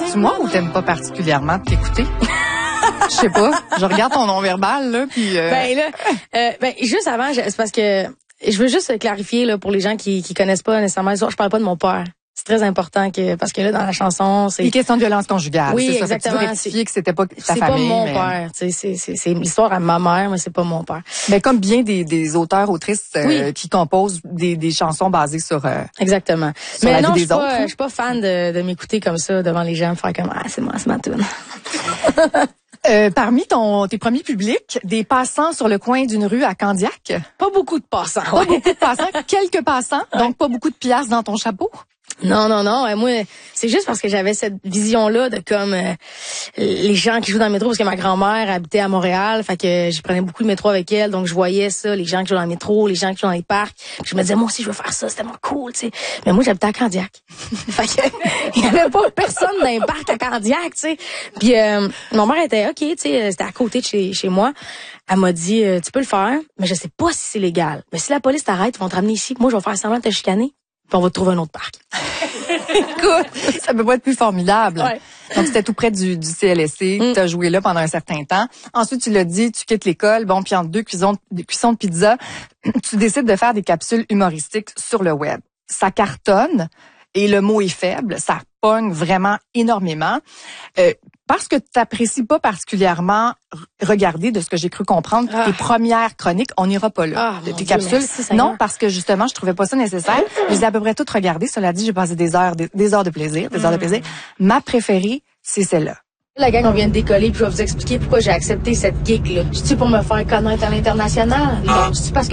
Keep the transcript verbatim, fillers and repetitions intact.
C'est-tu moi ou t'aimes pas particulièrement t'écouter? Je sais pas. Je regarde ton non-verbal, là, puis... Euh... Ben là, euh, ben juste avant, c'est parce que je veux juste clarifier là pour les gens qui qui connaissent pas nécessairement l'histoire, je parle pas de mon père. C'est très important que parce que là dans la chanson, c'est les questions de violence conjugale. Oui, c'est ça. exactement. Fait que tu veux rectifier que c'était pas ta c'est famille. pas mon mais... père, tu sais, c'est c'est c'est l'histoire à ma mère, mais c'est pas mon père. Mais comme bien des des auteurs autrices euh, oui. qui composent des des chansons basées sur euh, exactement. Sur mais la non, vie je suis des autres, pas hein? je suis pas fan de de m'écouter comme ça devant les gens, faire comme ah c'est moi, c'est ma tune. Euh, parmi ton tes premiers publics, des passants sur le coin d'une rue à Candiac. Pas beaucoup de passants. Pas ouais. beaucoup de passants, quelques passants, ouais. Donc pas beaucoup de piastres dans ton chapeau. Non, non, non. Euh, moi, c'est juste parce que j'avais cette vision-là de comme euh, les gens qui jouent dans le métro, parce que ma grand-mère habitait à Montréal, fait que je prenais beaucoup le métro avec elle, donc je voyais ça, les gens qui jouent dans le métro, les gens qui jouent dans les parcs. Puis je me disais, moi aussi, je veux faire ça, c'est tellement cool, tu sais. Mais moi, j'habitais à Candiac. Fait que il y avait pas personne dans les parcs à Candiac, tu sais. Puis euh, mon mère était OK, tu sais, c'était à côté de chez, chez moi. Elle m'a dit, euh, tu peux le faire, mais je sais pas si c'est légal. Mais si la police t'arrête, ils vont te ramener ici. Moi, je vais faire semblant de te chicaner. Puis on va te trouver un autre parc. Écoute, ça peut pas être plus formidable. Ouais. Donc, c'était tout près du, du C L S C. Mm. Tu as joué là pendant un certain temps. Ensuite, tu l'as dit, tu quittes l'école. Bon, puis entre deux cuissons, des cuissons de pizza, tu décides de faire des capsules humoristiques sur le web. Ça cartonne et le mot est faible. Ça pogne vraiment énormément. Euh, parce que tu n'apprécies pas particulièrement regarder, de ce que j'ai cru comprendre, ah. tes premières chroniques, on n'ira pas là. Ah, de tes Dieu, capsules. Merci, non, parce que justement, je trouvais pas ça nécessaire. Je les ai à peu près toutes regardées. Cela dit, j'ai passé des heures, des, des heures de plaisir, des mm. heures de plaisir. Ma préférée, c'est celle-là. La gang, on vient de décoller, puis je vais vous expliquer pourquoi j'ai accepté cette gig-là. Je suis pour me faire connaître à l'international. Non, je suis parce que